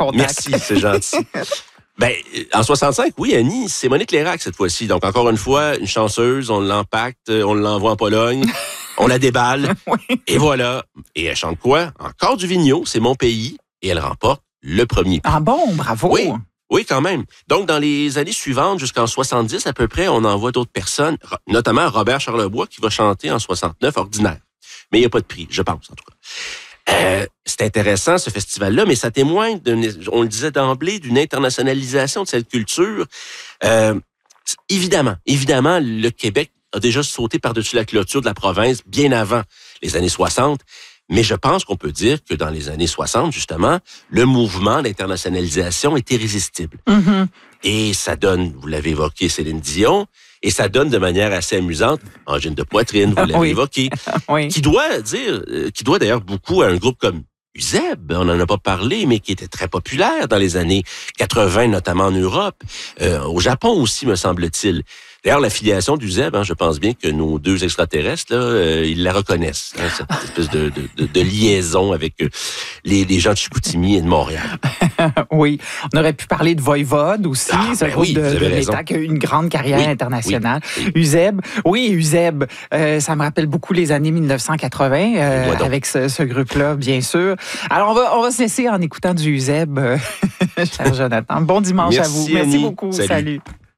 contact. Merci, c'est gentil. Ben, en 65, oui, Annie, c'est Monique Lérac cette fois-ci. Donc, encore une fois, une chanceuse, on l'empacte, on l'envoie en Pologne, on la déballe, Oui. et voilà. Et elle chante quoi? Encore du Vigneault, c'est mon pays, et elle remporte le premier prix. Ah bon, bravo. Oui. Oui, quand même. Donc, dans les années suivantes, jusqu'en 70 à peu près, on envoie d'autres personnes, notamment Robert Charlebois, qui va chanter en 69 Ordinaire. Mais il n'y a pas de prix, je pense, en tout cas. C'est intéressant, ce festival-là, mais ça témoigne, on le disait d'emblée, d'une internationalisation de cette culture. Évidemment, le Québec a déjà sauté par-dessus la clôture de la province bien avant les années 60, mais je pense qu'on peut dire que dans les années 60, justement, le mouvement d'internationalisation est irrésistible. Mm-hmm. Et ça donne, vous l'avez évoqué, Céline Dion, et ça donne de manière assez amusante, Angine de poitrine, vous l'avez évoqué, Oui. qui doit d'ailleurs beaucoup à un groupe comme Uzeb, on n'en a pas parlé, mais qui était très populaire dans les années 80, notamment en Europe, au Japon aussi, me semble-t-il. D'ailleurs, l'affiliation d'Uzeb, je pense bien que nos deux extraterrestres, là, ils la reconnaissent, cette espèce de liaison avec les gens de Chicoutimi et de Montréal. Oui, on aurait pu parler de Voivode aussi, ce groupe de l'État qui a eu une grande carrière internationale. Oui. Uzeb, ça me rappelle beaucoup les années 1980 avec ce groupe-là, bien sûr. Alors, on va se laisser en écoutant du Uzeb, cher Jonathan. Bon dimanche à vous. Merci beaucoup. Salut.